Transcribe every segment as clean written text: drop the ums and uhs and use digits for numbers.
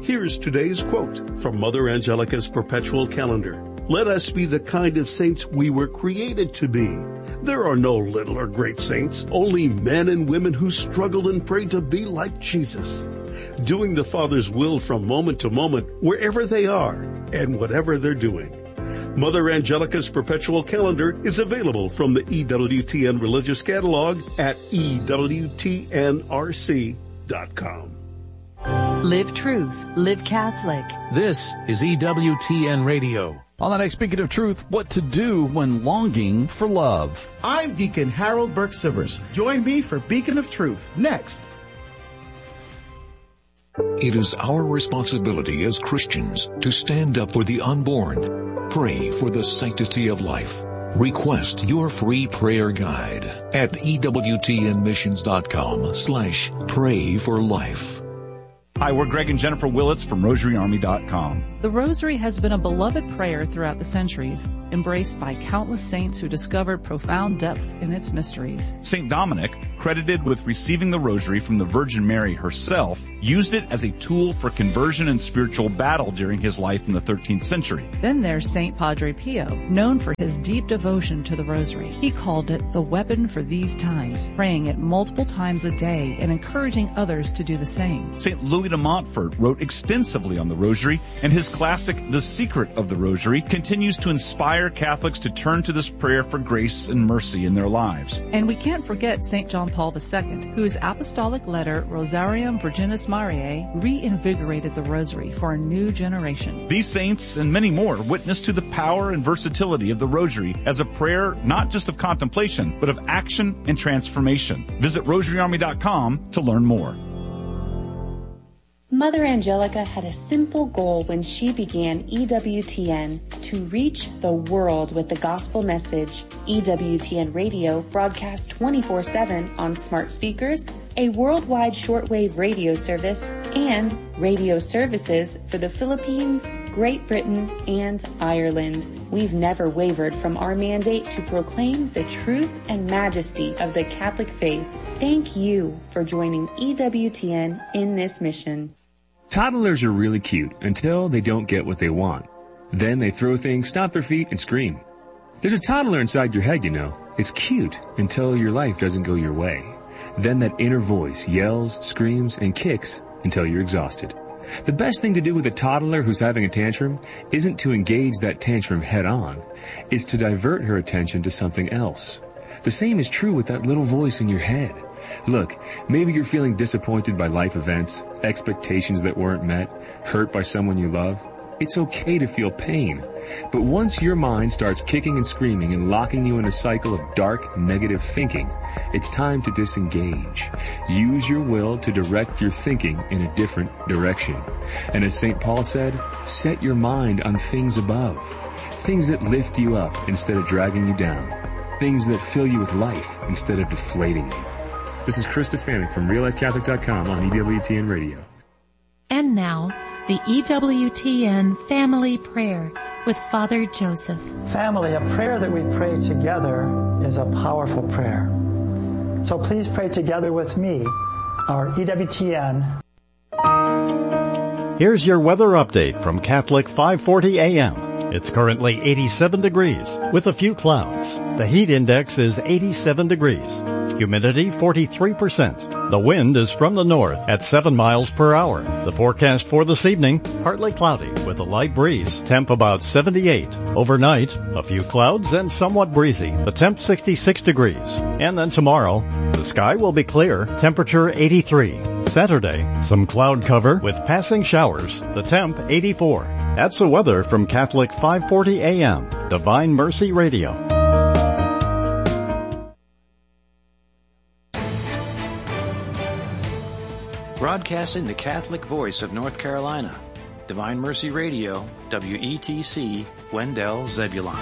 Here's today's quote from Mother Angelica's Perpetual Calendar. Let us be the kind of saints we were created to be. There are no little or great saints, only men and women who struggle and pray to be like Jesus, doing the Father's will from moment to moment, wherever they are and whatever they're doing. Mother Angelica's Perpetual Calendar is available from the EWTN Religious Catalog at EWTNRC.com. Live truth, live Catholic. This is EWTN Radio. On the next Beacon of Truth, what to do when longing for love. I'm Deacon Harold Burke-Sivers. Join me for Beacon of Truth next. It is our responsibility as Christians to stand up for the unborn, pray for the sanctity of life. Request your free prayer guide at EWTNmissions.com/pray for life. Hi, we're Greg and Jennifer Willits from RosaryArmy.com. The Rosary has been a beloved prayer throughout the centuries, embraced by countless saints who discovered profound depth in its mysteries. St. Dominic, credited with receiving the Rosary from the Virgin Mary herself, used it as a tool for conversion and spiritual battle during his life in the 13th century. Then there's St. Padre Pio, known for his deep devotion to the Rosary. He called it the weapon for these times, praying it multiple times a day and encouraging others to do the same. St. Louis de Montfort wrote extensively on the Rosary, and his classic, The Secret of the Rosary, continues to inspire Catholics to turn to this prayer for grace and mercy in their lives. And we can't forget St. John Paul II, whose apostolic letter, Rosarium Virginis Mariae, reinvigorated the Rosary for a new generation. These saints and many more witness to the power and versatility of the Rosary as a prayer not just of contemplation, but of action and transformation. Visit RosaryArmy.com to learn more. Mother Angelica had a simple goal when she began EWTN: to reach the world with the gospel message. EWTN Radio broadcasts 24/7 on smart speakers, a worldwide shortwave radio service, and radio services for the Philippines, Great Britain, and Ireland. We've never wavered from our mandate to proclaim the truth and majesty of the Catholic faith. Thank you for joining EWTN in this mission. Toddlers are really cute until they don't get what they want. Then they throw things, stomp their feet, and scream. There's a toddler inside your head, you know. It's cute until your life doesn't go your way. Then that inner voice yells, screams, and kicks until you're exhausted. The best thing to do with a toddler who's having a tantrum isn't to engage that tantrum head on. It's to divert her attention to something else. The same is true with that little voice in your head. Look, maybe you're feeling disappointed by life events, expectations that weren't met, hurt by someone you love. It's okay to feel pain. But once your mind starts kicking and screaming and locking you in a cycle of dark, negative thinking, it's time to disengage. Use your will to direct your thinking in a different direction. And as St. Paul said, set your mind on things above. Things that lift you up instead of dragging you down. Things that fill you with life instead of deflating you. This is Chris Stefanik from RealLifeCatholic.com on EWTN Radio. And now, the EWTN Family Prayer with Father Joseph. Family, a prayer that we pray together is a powerful prayer. So please pray together with me, our EWTN. Here's your weather update from Catholic 540 AM. It's currently 87 degrees with a few clouds. The heat index is 87 degrees. Humidity 43%. The wind is from the north at 7 miles per hour. The forecast for this evening, partly cloudy with a light breeze. Temp about 78. Overnight, a few clouds and somewhat breezy. The temp 66 degrees. And then tomorrow, the sky will be clear. Temperature 83. Saturday, some cloud cover with passing showers. The temp 84. That's the weather from Catholic 540 AM, Divine Mercy Radio. Broadcasting the Catholic voice of North Carolina, Divine Mercy Radio, WETC, Wendell, Zebulon.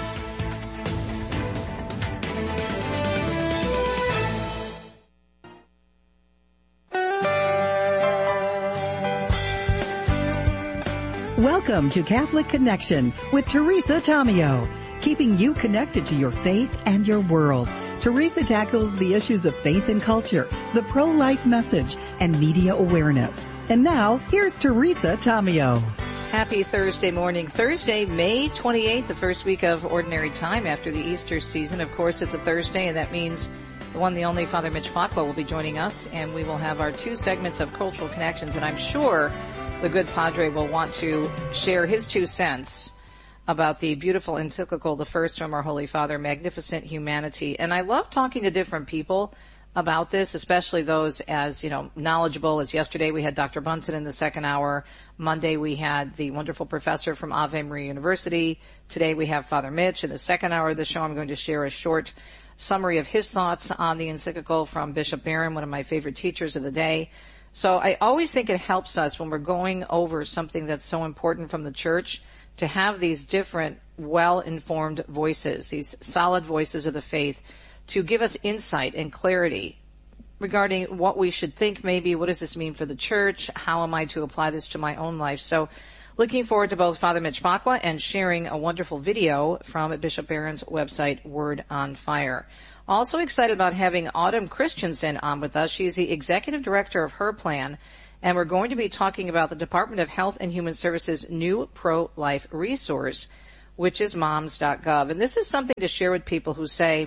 Welcome to Catholic Connection with Teresa Tomeo, keeping you connected to your faith and your world. Teresa tackles the issues of faith and culture, the pro-life message, and media awareness. And now, here's Teresa Tomeo. Happy Thursday morning. Thursday, May 28th, the first week of Ordinary Time after the Easter season. Of course, it's a Thursday, and that means the one, the only Father Mitch Pacwa will be joining us, and we will have our two segments of Cultural Connections, and I'm sure the good Padre will want to share his 2 cents about the beautiful encyclical, the first from our Holy Father, Magnificent Humanity. And I love talking to different people about this, especially those as, knowledgeable. As yesterday we had Dr. Bunsen in the second hour. Monday we had the wonderful professor from Ave Maria University. Today we have Father Mitch. In the second hour of the show, I'm going to share a short summary of his thoughts on the encyclical from Bishop Barron, one of my favorite teachers of the day. So I always think it helps us when we're going over something that's so important from the church to have these different, well-informed voices, these solid voices of the faith, to give us insight and clarity regarding what we should think maybe, what does this mean for the church, how am I to apply this to my own life. So looking forward to both Father Mitch Pacwa and sharing a wonderful video from Bishop Barron's website, Word on Fire. Also excited about having Autumn Christensen on with us. She's the executive director of Her Plan, and we're going to be talking about the Department of Health and Human Services' new pro-life resource, which is moms.gov. And this is something to share with people who say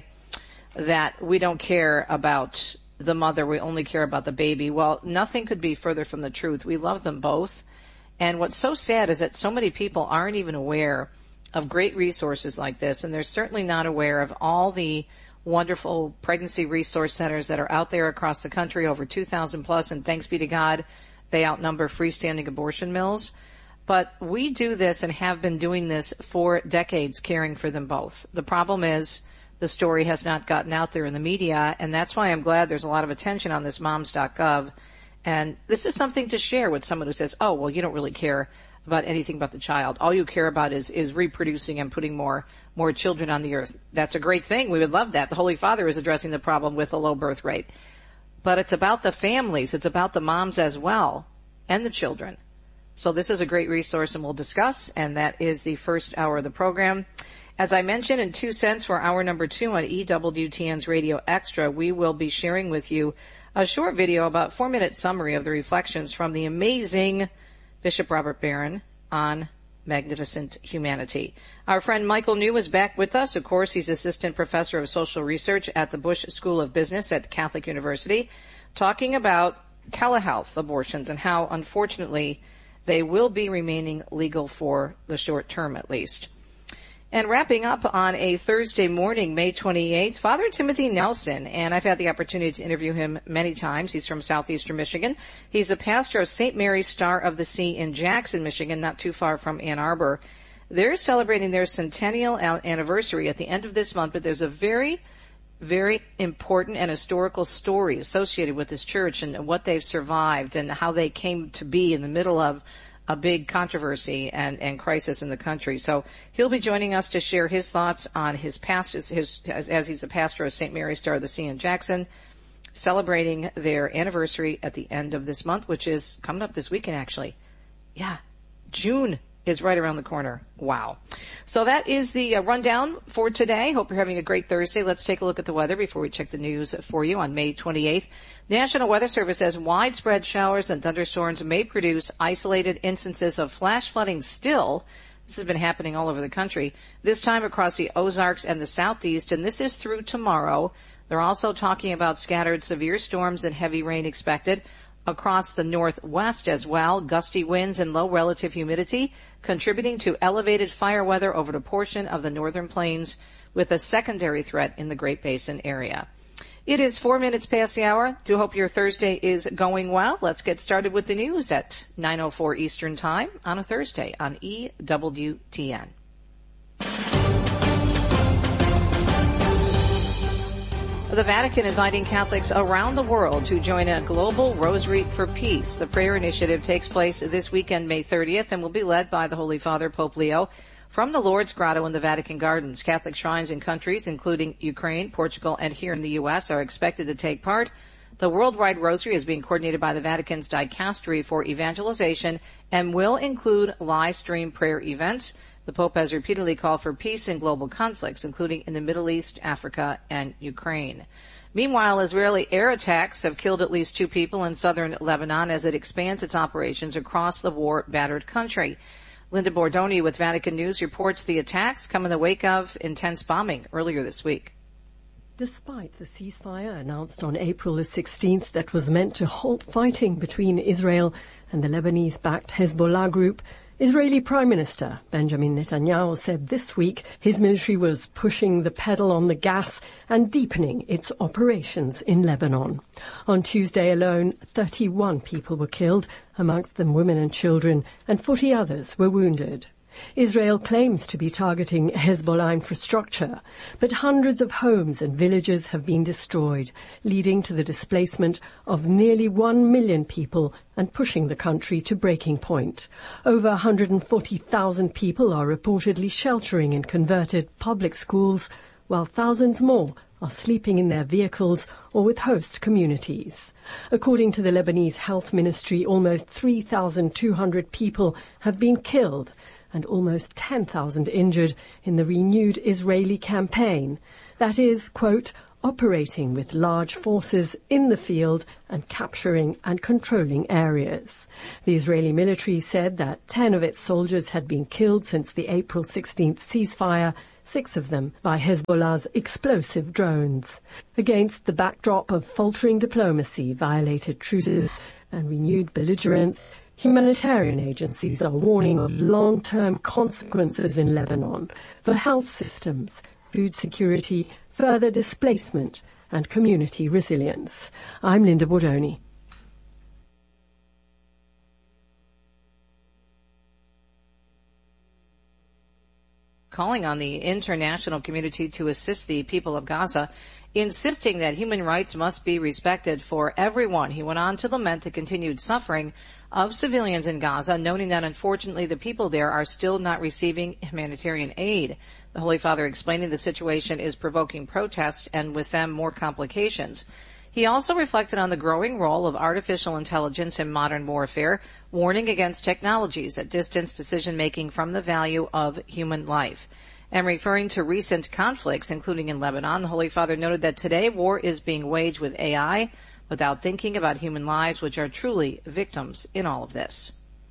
that we don't care about the mother, we only care about the baby. Well, nothing could be further from the truth. We love them both. And what's so sad is that so many people aren't even aware of great resources like this, and they're certainly not aware of all the wonderful pregnancy resource centers that are out there across the country, over 2,000 plus, and thanks be to God, they outnumber freestanding abortion mills. But we do this and have been doing this for decades, caring for them both. The problem is the story has not gotten out there in the media, and that's why I'm glad there's a lot of attention on this moms.gov. And this is something to share with someone who says, oh, well, you don't really care about anything about the child. All you care about is reproducing and putting more children on the earth. That's a great thing. We would love that. The Holy Father is addressing the problem with a low birth rate. But it's about the families. It's about the moms as well and the children. So this is a great resource, and we'll discuss, and that is the first hour of the program. As I mentioned, in 2 cents for hour number 2 on EWTN's Radio Extra, we will be sharing with you a short video, about 4-minute summary of the reflections from the amazing Bishop Robert Barron on Magnificent Humanity. Our friend Michael New is back with us. Of course, he's Assistant Professor of Social Research at the Bush School of Business at Catholic University, talking about telehealth abortions and how, unfortunately, they will be remaining legal for the short term at least. And wrapping up on a Thursday morning, May 28th, Father Timothy Nelson, and I've had the opportunity to interview him many times. He's from southeastern Michigan. He's a pastor of St. Mary's Star of the Sea in Jackson, Michigan, not too far from Ann Arbor. They're celebrating their centennial anniversary at the end of this month, but there's a very, very important and historical story associated with this church and what they've survived and how they came to be in the middle of a big controversy and crisis in the country. So he'll be joining us to share his thoughts on his past, as he's a pastor of St. Mary's Star of the Sea in Jackson, celebrating their anniversary at the end of this month, which is coming up this weekend, actually. Yeah, June is right around the corner. Wow. So that is the rundown for today. Hope you're having a great Thursday. Let's take a look at the weather before we check the news for you on May 28th. The National Weather Service says widespread showers and thunderstorms may produce isolated instances of flash flooding still. This has been happening all over the country, this time across the Ozarks and the Southeast, and this is through tomorrow. They're also talking about scattered severe storms and heavy rain expected across the Northwest as well. Gusty winds and low relative humidity contributing to elevated fire weather over a portion of the northern plains, with a secondary threat in the Great Basin area. It is 4 minutes past the hour. Do hope your Thursday is going well. Let's get started with the news at 9:04 Eastern Time on a Thursday on EWTN. The Vatican inviting Catholics around the world to join a global Rosary for Peace. The prayer initiative takes place this weekend, May 30th, and will be led by the Holy Father, Pope Leo, from the Lourdes Grotto in the Vatican Gardens. Catholic shrines in countries including Ukraine, Portugal, and here in the U.S. are expected to take part. The Worldwide Rosary is being coordinated by the Vatican's Dicastery for Evangelization and will include live stream prayer events. The Pope has repeatedly called for peace in global conflicts, including in the Middle East, Africa, and Ukraine. Meanwhile, Israeli air attacks have killed at least 2 people in southern Lebanon as it expands its operations across the war-battered country. Linda Bordoni with Vatican News reports the attacks come in the wake of intense bombing earlier this week. Despite the ceasefire announced on April the 16th that was meant to halt fighting between Israel and the Lebanese-backed Hezbollah group, Israeli Prime Minister Benjamin Netanyahu said this week his military was pushing the pedal on the gas and deepening its operations in Lebanon. On Tuesday alone, 31 people were killed, amongst them women and children, and 40 others were wounded. Israel claims to be targeting Hezbollah infrastructure, but hundreds of homes and villages have been destroyed, leading to the displacement of nearly 1 million people and pushing the country to breaking point. Over 140,000 people are reportedly sheltering in converted public schools, while thousands more are sleeping in their vehicles or with host communities. According to the Lebanese Health Ministry, almost 3,200 people have been killed and almost 10,000 injured in the renewed Israeli campaign. That is, quote, operating with large forces in the field and capturing and controlling areas. The Israeli military said that 10 of its soldiers had been killed since the April 16th ceasefire, 6 of them by Hezbollah's explosive drones. Against the backdrop of faltering diplomacy, violated truces, and renewed belligerence, humanitarian agencies are warning of long-term consequences in Lebanon for health systems, food security, further displacement, and community resilience. I'm Linda Bordoni. Calling on the international community to assist the people of Gaza, insisting that human rights must be respected for everyone. He went on to lament the continued suffering of civilians in Gaza, noting that unfortunately the people there are still not receiving humanitarian aid. The Holy Father explaining the situation is provoking protest and with them more complications. He also reflected on the growing role of artificial intelligence in modern warfare, warning against technologies that distance decision-making from the value of human life. And referring to recent conflicts, including in Lebanon, the Holy Father noted that today war is being waged with AI without thinking about human lives, which are truly victims in all of this.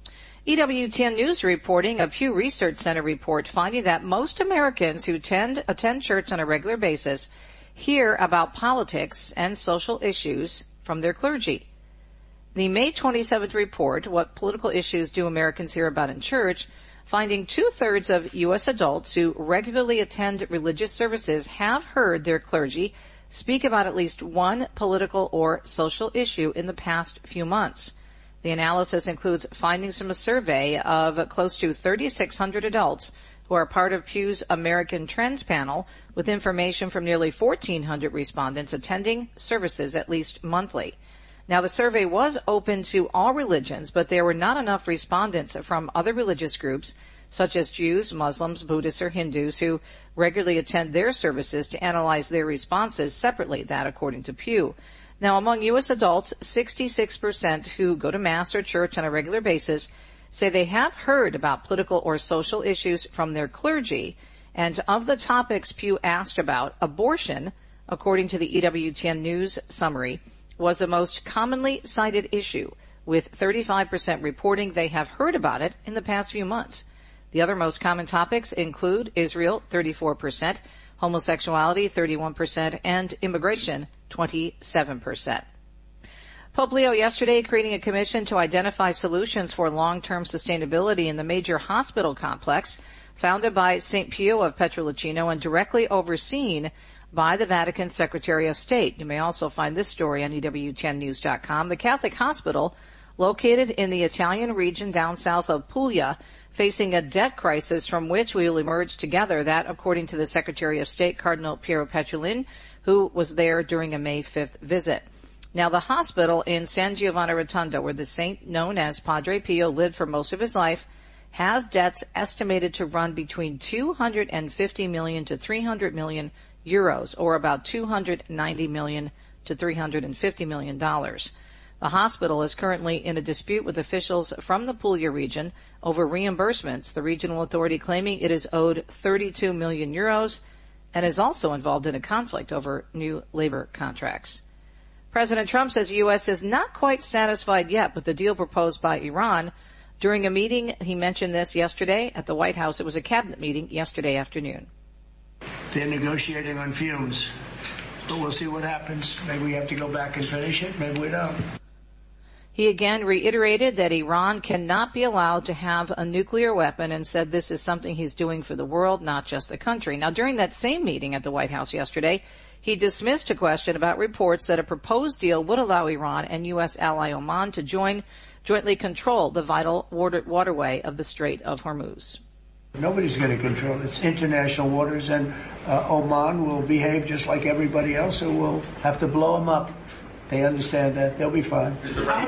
EWTN News reporting a Pew Research Center report finding that most Americans who attend church on a regular basis hear about politics and social issues from their clergy. The May 27th report, What Political Issues Do Americans Hear About in Church?, finding 2/3 of U.S. adults who regularly attend religious services have heard their clergy speak about at least one political or social issue in the past few months. The analysis includes findings from a survey of close to 3,600 adults who are part of Pew's American Trends panel, with information from nearly 1,400 respondents attending services at least monthly. Now, the survey was open to all religions, but there were not enough respondents from other religious groups, such as Jews, Muslims, Buddhists, or Hindus, who regularly attend their services to analyze their responses separately, that according to Pew. Now, among U.S. adults, 66% who go to Mass or church on a regular basis say they have heard about political or social issues from their clergy. And of the topics Pew asked about, abortion, according to the EWTN News summary, was the most commonly cited issue, with 35% reporting they have heard about it in the past few months. The other most common topics include Israel, 34%, homosexuality, 31%, and immigration, 27%. Pope Leo yesterday creating a commission to identify solutions for long-term sustainability in the major hospital complex founded by St. Pio of Petrolacino and directly overseen by the Vatican Secretary of State. You may also find this story on EWTNnews.com. The Catholic hospital, located in the Italian region down south of Puglia, facing a debt crisis from which we will emerge together. That, according to the Secretary of State, Cardinal Piero Petrolin, who was there during a May 5th visit. Now, the hospital in San Giovanni Rotondo, where the saint known as Padre Pio lived for most of his life, has debts estimated to run between 250 million to 300 million euros, or about $290 million to $350 million. The hospital is currently in a dispute with officials from the Puglia region over reimbursements, the regional authority claiming it is owed 32 million euros and is also involved in a conflict over new labor contracts. President Trump says the U.S. is not quite satisfied yet with the deal proposed by Iran. During a meeting, he mentioned this yesterday at the White House. It was a cabinet meeting yesterday afternoon. They're negotiating on fumes, but we'll see what happens. Maybe we have to go back and finish it. Maybe we don't. He again reiterated that Iran cannot be allowed to have a nuclear weapon and said this is something he's doing for the world, not just the country. Now, during that same meeting at the White House yesterday, he dismissed a question about reports that a proposed deal would allow Iran and U.S. ally Oman to jointly control the vital waterway of the Strait of Hormuz. Nobody's going to control it. It's international waters, and Oman will behave just like everybody else, so we'll have to blow them up. They understand that. They'll be fine.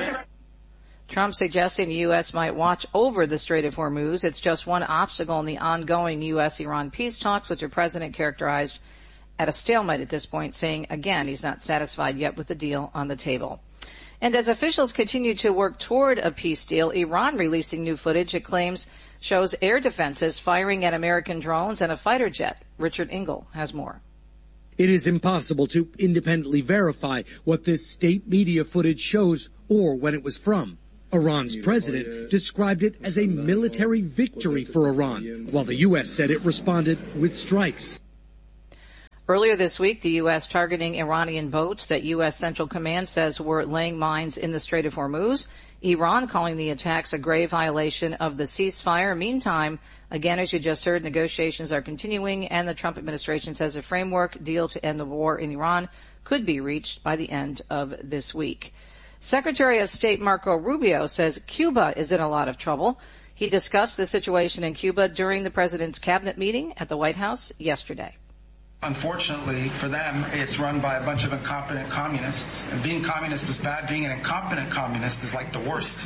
Trump suggesting the U.S. might watch over the Strait of Hormuz. It's just one obstacle in the ongoing U.S.-Iran peace talks, which the president characterized at a stalemate at this point, saying, again, he's not satisfied yet with the deal on the table. And as officials continue to work toward a peace deal, Iran releasing new footage it claims shows air defenses firing at American drones and a fighter jet. Richard Engel has more. It is impossible to independently verify what this state media footage shows or when it was from. Iran's president described it as a military victory for Iran, while the U.S. said it responded with strikes. Earlier this week, the U.S. targeting Iranian boats that U.S. Central Command says were laying mines in the Strait of Hormuz. Iran calling the attacks a grave violation of the ceasefire. Meantime, again, as you just heard, negotiations are continuing, and the Trump administration says a framework deal to end the war in Iran could be reached by the end of this week. Secretary of State Marco Rubio says Cuba is in a lot of trouble. He discussed the situation in Cuba during the president's cabinet meeting at the White House yesterday. Unfortunately for them, it's run by a bunch of incompetent communists. And being communist is bad. Being an incompetent communist is like the worst.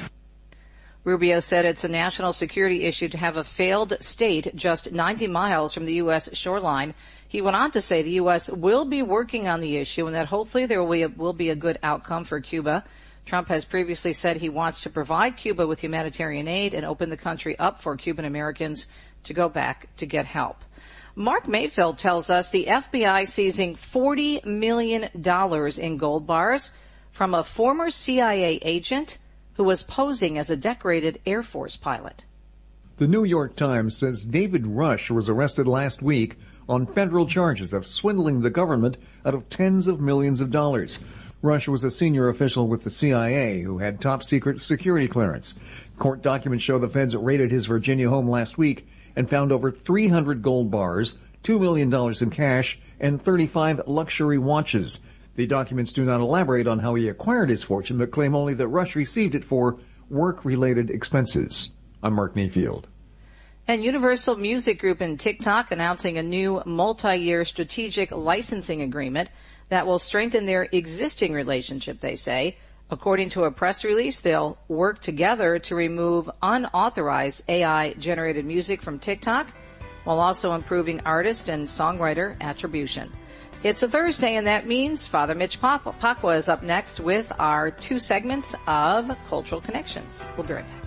Rubio said it's a national security issue to have a failed state just 90 miles from the U.S. shoreline. He went on to say the U.S. will be working on the issue and that hopefully there will be a good outcome for Cuba. Trump has previously said he wants to provide Cuba with humanitarian aid and open the country up for Cuban Americans to go back to get help. Mark Mayfield tells us the FBI seizing $40 million in gold bars from a former CIA agent who was posing as a decorated Air Force pilot. The New York Times says David Rush was arrested last week on federal charges of swindling the government out of tens of millions of dollars. Rush was a senior official with the CIA who had top-secret security clearance. Court documents show the feds raided his Virginia home last week and found over 300 gold bars, $2 million in cash, and 35 luxury watches. The documents do not elaborate on how he acquired his fortune, but claim only that Rush received it for work-related expenses. I'm Mark Mayfield. And Universal Music Group and TikTok announcing a new multi-year strategic licensing agreement that will strengthen their existing relationship, they say. According to a press release, they'll work together to remove unauthorized AI-generated music from TikTok while also improving artist and songwriter attribution. It's a Thursday, and that means Father Mitch Pacwa is up next with our 2 segments of Cultural Connections. We'll be right back.